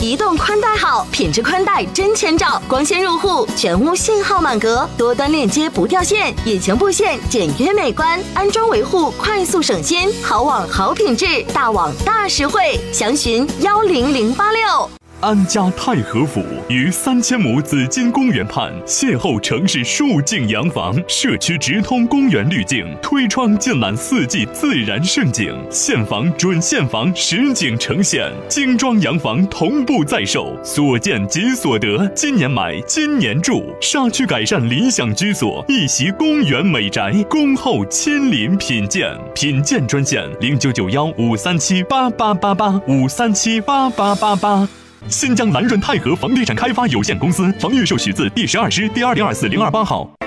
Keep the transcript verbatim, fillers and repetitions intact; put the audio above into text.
移动宽带好，品质宽带真千兆，光纤入户，全屋信号满格，多端链接不掉线，隐形布线简约美观，安装维护快速省心，好网好品质，大网大实惠，详询幺零零八六。 安家太和府于三千亩紫金公园畔，邂逅城市数景洋房，社区直通公园滤镜，推窗尽览四季自然盛景，现房准现房实景呈现，精装洋房同步在售，所见即所得，今年买今年住，沙区改善理想居所，一袭公园美宅，恭候亲临品鉴。品鉴专线零九九幺五三七八八八八五三七八八八八。新疆南润泰和房地产开发有限公司房预售许字第十二支第二零二四零二八号。